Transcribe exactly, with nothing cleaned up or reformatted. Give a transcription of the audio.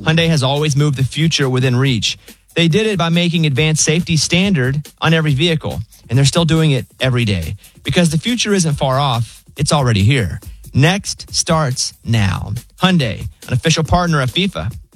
Hyundai has always moved the future within reach. They did it by making advanced safety standard on every vehicle, and they're still doing it every day. Because the future isn't far off, it's already here. Next starts now. Hyundai, an official partner of FIFA.